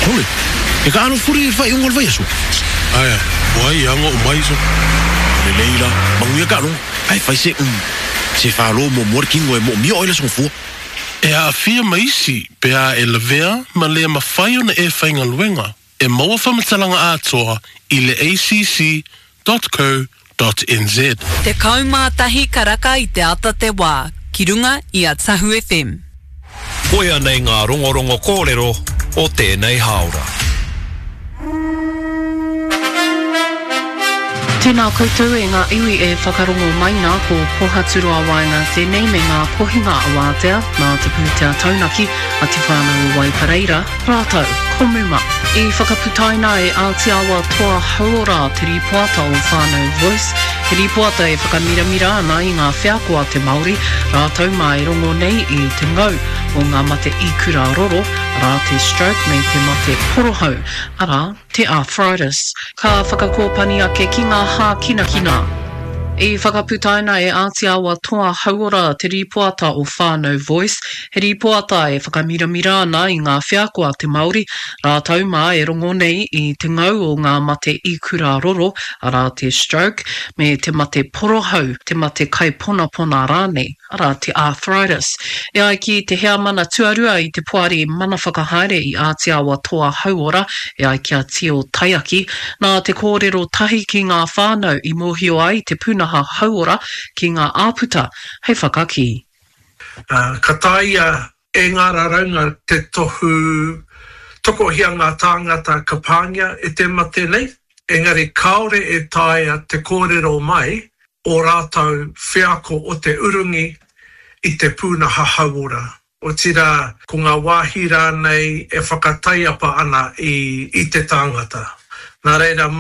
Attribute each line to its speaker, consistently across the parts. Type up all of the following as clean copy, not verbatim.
Speaker 1: Ole, e ka anu furi fai ungol vai asu.
Speaker 2: Aya, wai ango mai so.
Speaker 1: Le leila, manguia ka anu. Ai fai se falo mo morking o mo mio ile so fu.
Speaker 2: E a fia maisi pe a elevea ma le mawhai ona e whainga luenga. E maua whamatalanga atoa I le acc.co.nz.
Speaker 3: Te kaumātahi karaka I te ata te wā, ki runga I a Tahu FM.
Speaker 4: Koia nei ngā rongorongo kōrero o tēnei haora.
Speaker 5: Tēnā koutou e ngā iwi e whakarongo mai nā ko Pohaturu a Waenga tēnei me ngā pohinga a wātea nā te pūtea taunaki a te whānau Waipareira. Rātou, komuma. I whakaputaina e Aotearoa toa hauora te ripoata o whānau Voice. He ripoata e whakamiramira ana I ngā whiakoa te Māori. Rātou mai rongo nei I te ngau o ngā mate ikura roro, rā te stroke me te mate porohau, ara te arthritis. Ka whakakōpani ake ki ngā hā kina. I whakaputaina e Aotearoa toa hauora te ripoata o whānau Voice. He ripoata e whakamiramira ana I ngā whiakoa te Māori. Rātou mai e rongo nei I te ngau o ngā mate ikura roro, ara te stroke, me te mate porohau, te mate kai pona rānei, ara te arthritis. E ai ki te hea mana tuarua I te poari mana whakahaere I Aotearoa toa hauora, e ai kia tio taiaki, nā te kōrero tahi ki ngā whānau I mohio ai te puna hauora ki ngā āputa, hei whakaki.
Speaker 6: Ka taia e ngā raunga te tokohia ngā tāngata ka pāngia e te mate nei. Engari kaore e taia te kōrero mai o rātou whiako o te urungi I te pūnaha hauora. O tira, ko ngā wāhira nei e whakataiapa ana I te tāngata. Nā reira,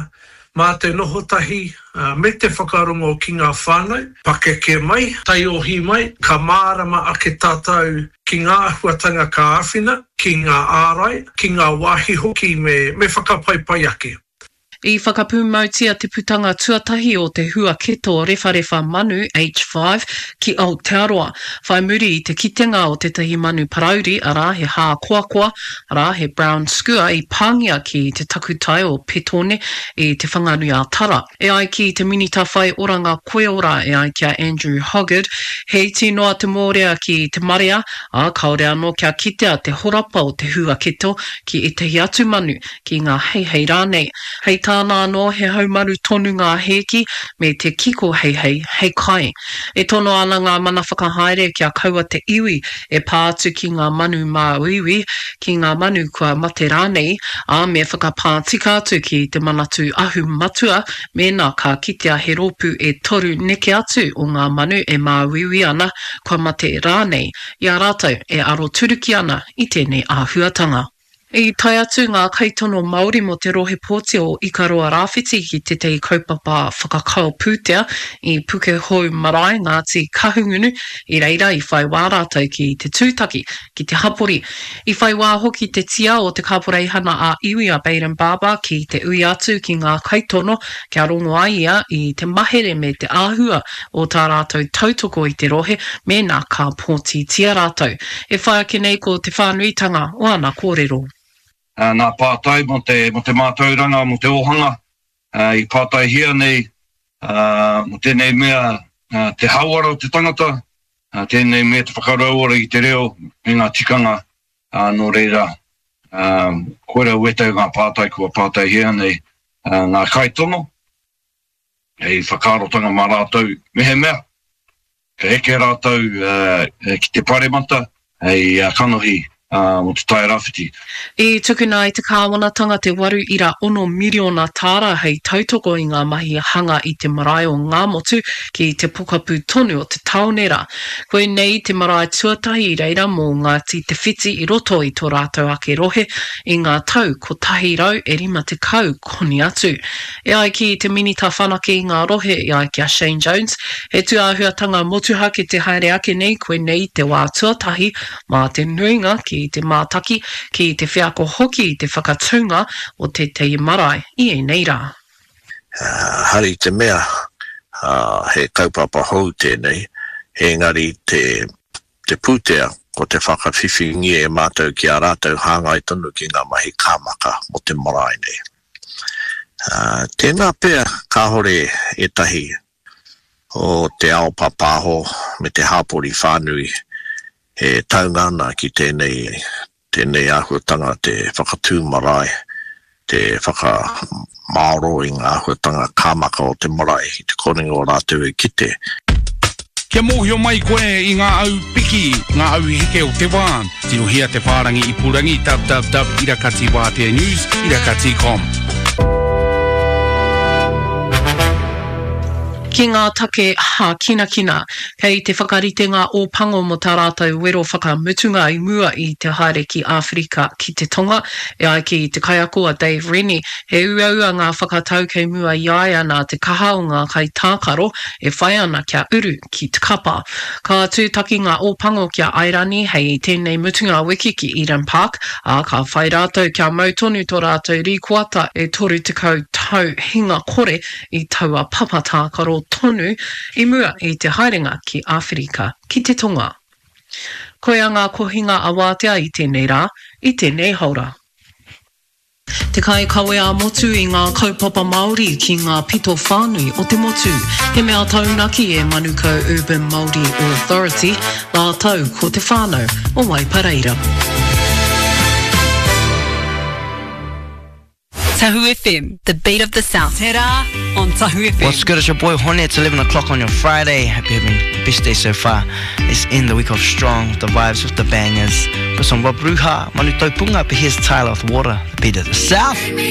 Speaker 6: mā te nohotahi, me te whakarongo ki ngā whānau, pakeke mai, taiohi mai, ka mārama ake tātou ki ngā huatanga ka āwhina, ki ngā ārai, ki ngā wāhi hoki me whakapaipai ake.
Speaker 5: I whakapūmautia te putanga tuatahi o te hua keto rewharewa manu H5 ki Aotearoa. Whai muri I te kitenga o te tahi manu parauri, ara he hā koakoa, ara he brown skua I pāngia ki te takutai o Petone I te whanganui a Tara. E ai ki te minita whai oranga koeora e ai kia Andrew Hoggard, hei tinoa te mōrea ki te marea, a kaore anō kia kitea te horapa o te hua keto ki I te hiatu manu ki ngā hei rānei. Hei tāna anō he haumaru tonu ngā heki me te kiko hei kai. E tono ana ngā mana whakahaere kia kaua te iwi e pātu ki ngā manu mā uiwi, ki ngā manu kua mate rānei, a me whakapātika atu ki te manatu ahu matua, me nā ka kitea he ropu e toru neke atu o ngā manu e mā uiwi ana kua mate rānei. Ia rātou e aro turuki ana I tēnei āhuatanga. I tai atu ngā kaitono Māori mo te rohe pōti o Ikaroa Rāwhiti ki te tei kaupapa whakakao pūtea I puke hou marae Ngāti Kahungunu I reira I whai wā rātou ki te tūtaki, ki te hapori. I whai wā hoki te tia o te kaporeihana a iwi a Baden Baba ki te ui atu ki ngā kaitono kia rongo ai ia I te mahere me te āhua o tā rātou tautoko I te rohe me nā ka pōti tia rātou. E whai ake nei ko te whānuitanga o ana kōrero.
Speaker 7: Nā pātai mo te mātauranga, mo te ohanga, I pātai hia nei, mo tēnei mea te hauara o te tangata, tēnei mea te whakarauara I te reo, me ngā tikanga, nō reira, koera uetau ngā pātai kua pātai hia nei, ngā kaitono, hei whakarotanga mā rātou mehe mea, ka eke rātou ki te paremata, hei kanohi, mo te tai rāwhiti.
Speaker 5: I tukuna I te kāwanatanga te 8.6 miliona tāra hei tautoko I ngā mahi hanga I te marae o ngā motu ki te pokapū tonu o te taonera. Koe nei te marae tuatahi I reira mō Ngāti Te Whiti I roto I tō rātou ake rohe I ngā tau ko tahi rau e rima te kau koni atu. E ai ki te minita whanake I ngā rohe e ai kia Shane Jones, he tuahuatanga motuha ki te haere ake nei koe nei te wā tuatahi mā te nuinga ki te mātaki, ki te whiako hoki, te whakatunga o te tei marae I e nei rā.
Speaker 1: Hari te mea, he kaupapa hou tēnei, he ngari te pūtea ko te whakawhiwhingi e mātou ki a rātou hāngai tonu ki ngā mahi kāmaka mo te marae nei. Tēnā pēr kāhore e tahi o te ao papāho me te hāpori whānui e taungana ki tēnei āhuatanga te whakatū marae, te whakamaoro i ngā āhuatanga kāmaka o te marae i te koninga o rātou e kite.
Speaker 8: Kia mōhio mai koe i ngā au piki, ngā au heke o te wā. Tino hia te whārangi i purangi, irakati Wātea News, irakati.com.
Speaker 5: Ki ngā take ha kina, kei te whakarite ngā ōpango mo tā rātou wero whakamutunga i mua i te haere ki Āwherika ki te tonga, e ai ki te kaiakoa Dave Rennie, he ua ngā whakatau kei mua i ai ana te kaha o ngā kai tākaro e whai ana kia uru ki te kapa. Ka tūtaki ngā ōpango kia Airani hei tēnei mutunga wiki ki Eden Park, a ka whai rātou kia mautonu tō rātou rīkuata e toru tekau tau hinga kore i taua papa tākaro tonu i mua i te haerenga ki Āwherika ki te tonga. Koe a ngā kohinga a Wātea i tēnei rā, i tēnei haura. Te kai kawe a motu i ngā kaupapa Māori ki ngā pito whānui o te motu. He mea taunaki e Manukau Urban Māori Authority, la tau ko te whānau o Waipareira.
Speaker 3: Tahu FM, the beat of the South. Te rā on Tahu FM.
Speaker 9: What's good? It's your boy Hone. It's 11 o'clock on your Friday. Hope you're having the best day so far. It's in the week of Strong, the vibes with the bangers. Put some Rob Ruha, Manu Taupunga, but here's Tyler with Water, the beat of the South.